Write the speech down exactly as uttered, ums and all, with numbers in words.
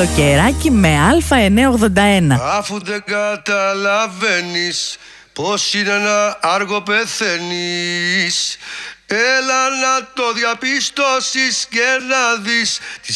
καλοκαιράκι με Α εννιακόσια ογδόντα ένα. Αφού δεν καταλαβαίνεις πως είναι ένα άργο πεθαίνεις, έλα να το διαπιστώσεις και να δεις